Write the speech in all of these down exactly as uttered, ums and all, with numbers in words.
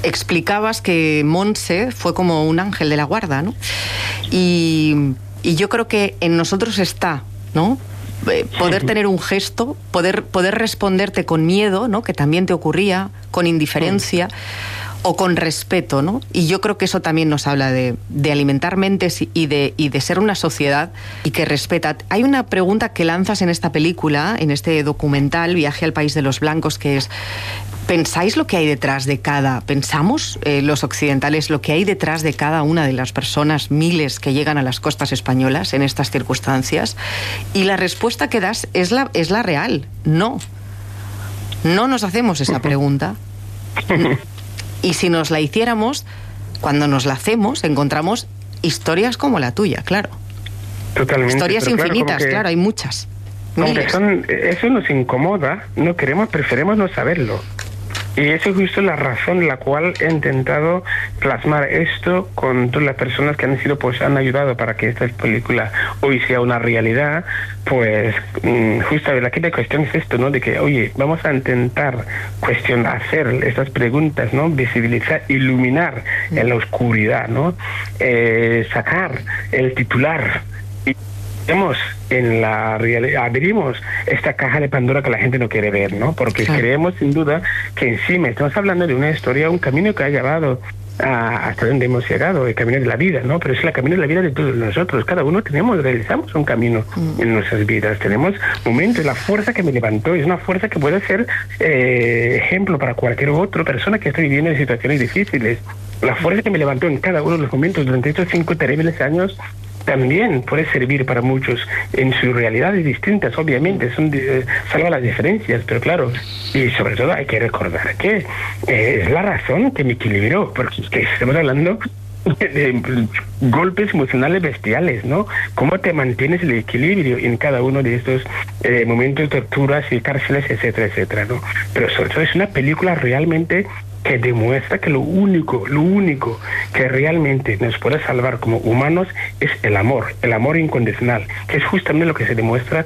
explicabas que Montse fue como un ángel de la guarda, ¿no? Y, y yo creo que en nosotros está, ¿no? Poder tener un gesto, poder, poder responderte con miedo, ¿no? Que también te ocurría, con indiferencia, o con respeto, ¿no? Y yo creo que eso también nos habla de, de alimentar mentes y de, y de ser una sociedad y que respeta. Hay una pregunta que lanzas en esta película, en este documental, Viaje al País de los Blancos, que es: ¿pensáis lo que hay detrás de cada... ¿Pensamos eh, los occidentales lo que hay detrás de cada una de las personas, miles que llegan a las costas españolas en estas circunstancias? Y la respuesta que das es la, es la real. No. No nos hacemos esa pregunta. Y si nos la hiciéramos, cuando nos la hacemos, encontramos historias como la tuya, claro. Totalmente. Historias pero infinitas, claro, que, claro, hay muchas. Aunque son, eso nos incomoda, no queremos, preferimos no saberlo. Y esa es justo la razón la cual he intentado plasmar esto con todas las personas que han sido, pues han ayudado para que esta película hoy sea una realidad. Pues justo la quinta cuestión es esto, ¿no? De que, oye, vamos a intentar cuestionar, hacer estas preguntas, ¿no? Visibilizar, iluminar en la oscuridad, ¿no? Eh, sacar el titular. En la realidad, abrimos esta caja de Pandora que la gente no quiere ver, ¿no? Porque claro, creemos sin duda que encima estamos hablando de una historia, un camino que ha llevado a, hasta donde hemos llegado, el camino de la vida, ¿no? Pero es el camino de la vida de todos nosotros. Cada uno tenemos, realizamos un camino mm. en nuestras vidas. Tenemos momentos, la fuerza que me levantó es una fuerza que puede ser eh, ejemplo para cualquier otra persona que esté viviendo en situaciones difíciles. La fuerza que me levantó en cada uno de los momentos durante estos cinco terribles años también puede servir para muchos en sus realidades distintas, obviamente, son eh, salva las diferencias, pero claro, y sobre todo hay que recordar que eh, es la razón que me equilibró, porque es que estamos hablando de, de golpes emocionales bestiales, ¿no? ¿Cómo te mantienes el equilibrio en cada uno de estos eh, momentos de torturas y cárceles, etcétera, etcétera, ¿no? Pero sobre todo es una película realmente que demuestra que lo único, lo único que realmente nos puede salvar como humanos es el amor, el amor incondicional, que es justamente lo que se demuestra,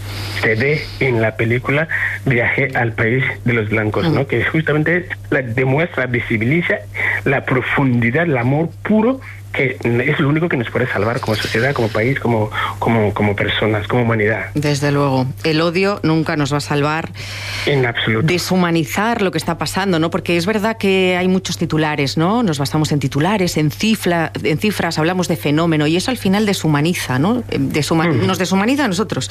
se ve en la película Viaje al País de los Blancos, ¿no? Que justamente la demuestra, visibiliza la profundidad, el amor puro, que es lo único que nos puede salvar como sociedad, como país, como, como, como personas, como humanidad. Desde luego. El odio nunca nos va a salvar. En absoluto. Deshumanizar lo que está pasando, ¿no? Porque es verdad que hay muchos titulares, ¿no? Nos basamos en titulares, en, cifra, en cifras, hablamos de fenómeno, y eso al final deshumaniza, ¿no? Deshuma- mm. Nos deshumaniza a nosotros.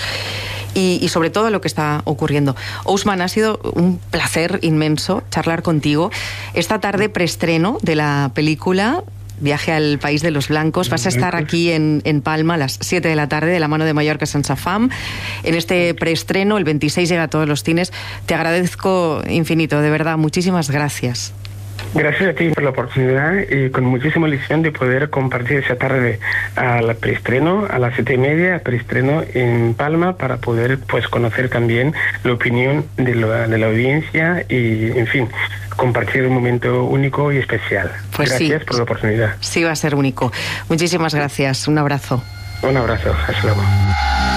Y, y sobre todo lo que está ocurriendo. Ousmane, ha sido un placer inmenso charlar contigo. Esta tarde preestreno de la película Viaje al País de los Blancos. Vas a estar aquí en, en Palma a las siete de la tarde, de la mano de Mallorca Sense Fam. En este preestreno, el veintiséis llega a todos los cines. Te agradezco infinito, de verdad. Muchísimas gracias. Gracias a ti por la oportunidad y con muchísima ilusión de poder compartir esa tarde al preestreno, a las siete y media, preestreno en Palma, para poder pues conocer también la opinión de la, de la audiencia y, en fin, compartir un momento único y especial. Pues gracias sí, por la oportunidad. Sí, va a ser único. Muchísimas gracias. Un abrazo. Un abrazo. Hasta luego.